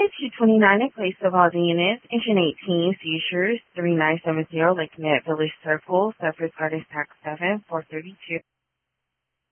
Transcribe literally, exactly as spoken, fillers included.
two twenty-nine in place of all the units. Engine eighteen, seizures, three nine seven zero, Lake Net Village Circle, Cypress Gardens, Tax seven, four thirty-two.